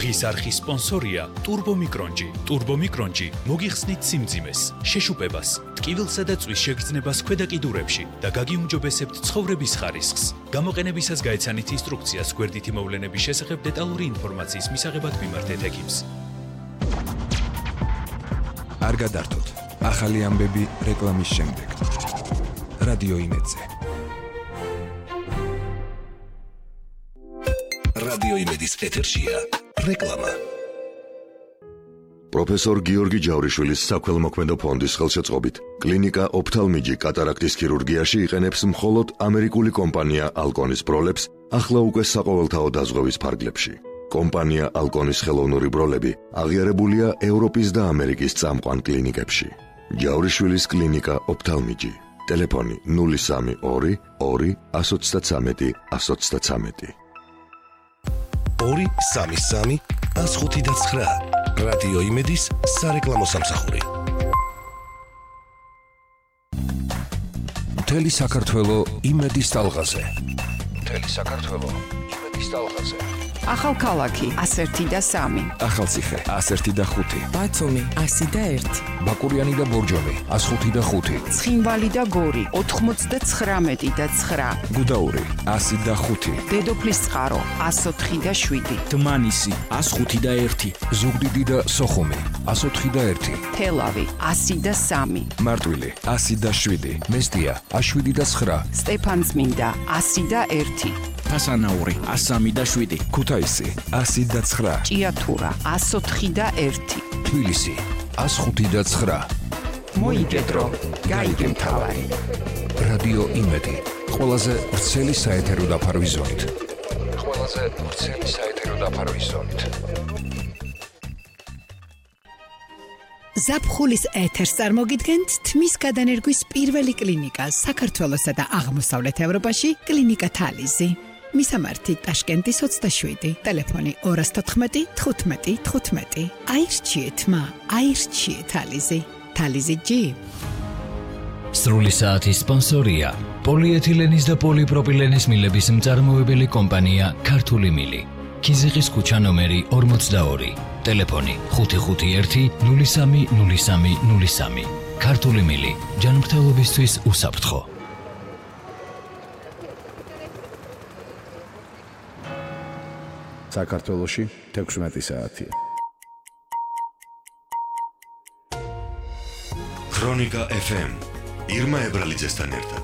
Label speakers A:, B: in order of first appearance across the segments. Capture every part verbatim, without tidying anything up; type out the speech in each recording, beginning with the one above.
A: დღის არხის სპონსორია ტურბომიკრონჯი. ტურბომიკრონჯი მოგიხსნით სიმძიმეს, შეშუპებას, ტკივილსა და წვის შეგრძნებას ქვედა კიდურებში და გაგიუმჯობესებთ ცხოვრების ხარისხს. გამოყენებისას გაეცანით ინსტრუქციას გვერდითი მოვლენების შესახებ დეტალური ინფორმაციის მისაღებად მიმართეთ ექიმს.
B: არ გადართოთ. ახალი ამბები რეკლამის შემდეგ. რადიო იმედზე.
C: რადიო იმედის ეთერშია რეკლამა. პროფესორ გიორგი ჯავრიშვილის საქველმოქმედო ფონდის ხელშეწყობით კლინიკა ოფთალმიჯი კატარაქტის ქირურგიაში იყენებს მხოლოდ ამერიკული კომპანია ალკონის ბროლებს ახლა უკვე საყოველთაო დაზღვევის ფარგლებში. კომპანია ალკონის ხელოვნური ბროლები აღიარებულია ევროპის და ამერიკის წამყვან კლინიკებში. ჯავრიშვილის კლინიკა ოფთალმიჯი. ტელეფონი ნული სამი ორი ორი εκατო ოცდათვრამეტი εκατო ოცდათვრამეტი. ორი სამი სამი ას ხუთი და ცხრა. რადიო იმედის სარეკლამო სამსახური.
B: მთელი საქართველო იმედის ტალღაზე. მთელი საქართველო იმედის ტალღაზე.
D: ახალქალაქი ას ერთი და სამი.
B: ახალციხე ას ერთი და ხუთი.
D: ბათუმი ასი და ერთი.
B: ბაკურიანი და ბორჯომი ას ხუთი და ხუთი.
D: ცხინვალი და გორი ოთხმოცდათვრამეტი და ცხრა.
B: გუდაური ასი და ხუთი.
D: დედოფლის წყარო ას ოთხი და შვიდი.
B: დმანისი ას ხუთი და ერთი. ზუგდიდი და სოხუმი ას ოთხი და ერთი.
D: თელავი ასი და სამი.
B: მარტვილი ასი და შვიდი. მესტია ას შვიდი და ცხრა.
D: სტეფანწმინდა ასი და ერთი.
E: ფასანაური ას სამი და შვიდი.
B: ქუთაისი ასი და ცხრა.
D: ჭიათურა ას ოთხი და ერთი.
B: თბილისი ას ხუთი და ცხრა.
D: მოიგედრო გაიგე მთავარი.
B: რადიო იმედი ყველაზე ვრცელი საეთერო დაფარვის ზონით. ყველაზე ვრცელი საეთერო დაფარვის ზონით.
F: ზაფხულის ეთერს წარმოგიდგენთ თმის გადანერგვის პირველი კლინიკა საქართველოსა და აღმოსავლეთ ევროპაში კლინიკა თალიზი. მისამართი ტაშკენტის ოცდაშვიდი. ტელეფონი ორი თოთხმეტი თხუთმეტი თხუთმეტი. აირჩიეთ მა, აირჩიეთ თალიზი. თალიზი ჯი.
G: სრული საათის სპონსორია პოლიეთილენის და პოლიპროპილენის მილების მწარმოებელი კომპანია ქართული მილი. ქიზიყის ქუჩა ნომერი ორმოცდაორი. ტელეფონი ხუთი ხუთი ერთი ნული სამი ნული სამი ნული სამი. ქართული მილი ჯანმრთელობისთვის უსაფრთხო.
H: საქართველოში თექვსმეტი საათია.
C: ქრონიკა ეფ ემ ირმა ებრალიძესთან ერთად.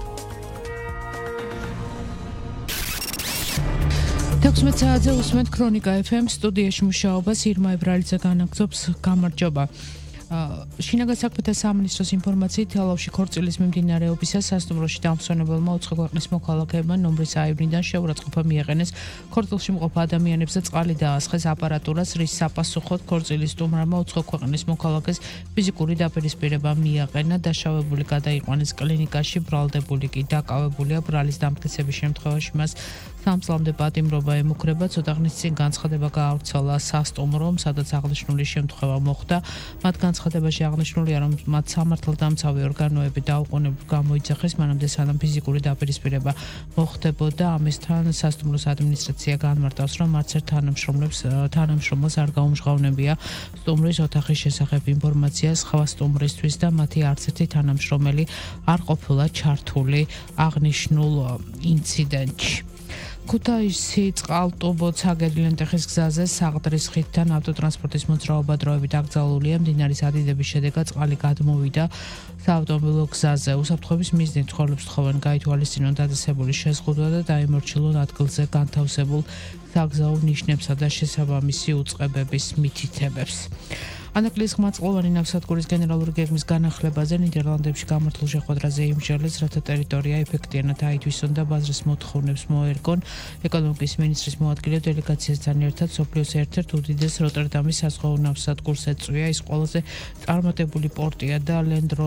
I: თექვსმეტ საათზე უსმენთ ქრონიკა ეფ ემ სტუდიაში მუშაობას ირმა ებრალიძე განაგრძობს. გამარჯობა. შინაგან საქმეთა სამინისტროს ინფორმაციით თელავში ქორწილის მიმდინარეობისას სასტუმროში დამსვენებელმა უცხო ქვეყნის მოქალაქეებმა ნომრის აივნიდან შეურაცხყოფა მიაყენეს ქორწილში მყოფ ადამიანებზე წყალი დაასხეს აპარატურას, რის საპასუხოდ ქორწილის სტუმრმა უცხო ქვეყნის მოქალაქეს ფიზიკური დაპირისპირება მიაყენა. დაშავებული გადაიყვანეს კლინიკაში, ბრალდებული კი დაკავებულია. ბრალის დამტკიცების შემთხვევაში მას სამწლამდე პატიმრობა ემუქრება. ცოტა ხნის წინ განცხადება გაავრცელა სასტუმრომ, სადაც აღნიშნული შემთხვევა მოხდა. მათ განცხადებაში აღნიშნულია, რომ მათ სამართალდამცავი ორგანოები დაუყოვნებლივ გამოიძახეს, მანამდე სანამ ფიზიკური დაპირისპირება მოხდებოდა. ამისთან სასტუმროს ადმინისტრაცია განმარტავს, რომ არც ერთ თანამშრომლებს თანამშრომელს არ გაუმჟღავნებია სტუმრის ოთახის შესახებ ინფორმაცია სხვა სტუმრისთვის და მათი არც ერთი თანამშრომელი არ ყოფილა ჩართული აღნიშნულ ინციდენტში. ქუთაისი წყალტუბო ცაგერი-ლენტეხის გზაზე საღდრის ხიდთან ავტოტრანსპორტის მოძრაობა დროებით აკრძალულია. მდინარის ადიდების შედეგად წყალი გადმოვიდა საავტომობილო გზაზე. უსაფრთხოების მიზნით ცხოვრებს თხოვენ გაითვალისწინონ დაწესებული შეზღუდვა და დაიმორჩილონ ადგილზე განთავსებულ საგზაო ნიშნებსა და შესაბამისი უწყებების მითითებებს. ანაკლიის ხმაწყლოვანი ნავსადგურის გენერალური გეგმის განახლებაზე ნიდერლანდებში გამართულ შეხვედრაზე იმსჯელეს, რათა ტერიტორია ეფექტიანად აითვისონ და ბაზრის მოთხოვნებს მოერგონ. ეკონომიკის მინისტრის მოადგილე დელეგაციასთან ერთად სოფლიოს ერთ-ერთ უდიდეს როტერდამის საზღვაო ნავსადგურს ეწვია. ის ყველაზე წარმატებული პორტია და Land